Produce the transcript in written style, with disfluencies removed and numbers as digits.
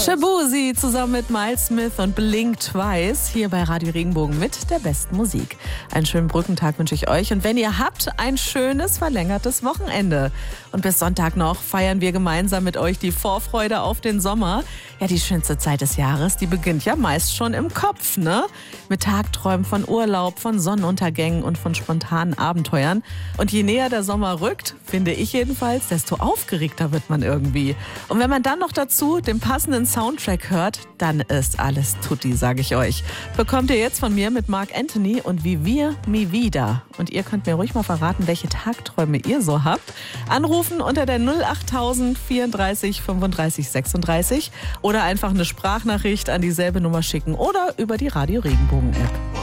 Shaboozey zusammen mit Miles Smith und Blink Twice hier bei Radio Regenbogen mit der besten Musik. Einen schönen Brückentag wünsche ich euch und wenn ihr habt, ein schönes verlängertes Wochenende. Und bis Sonntag noch feiern wir gemeinsam mit euch die Vorfreude auf den Sommer. Ja, die schönste Zeit des Jahres, die beginnt ja meist schon im Kopf, ne? Mit Tagträumen von Urlaub, von Sonnenuntergängen und von spontanen Abenteuern. Und je näher der Sommer rückt, finde ich jedenfalls, desto aufgeregter wird man irgendwie. Und wenn man dann noch dazu den passenden Soundtrack hört, dann ist alles tutti, sage ich euch. Bekommt ihr jetzt von mir mit Marc Anthony und Wie wir, mi wieder. Und ihr könnt mir ruhig mal verraten, welche Tagträume ihr so habt. Anrufen unter der 08000 34 35 36 oder einfach eine Sprachnachricht an dieselbe Nummer schicken oder über die Radio Regenbogen App.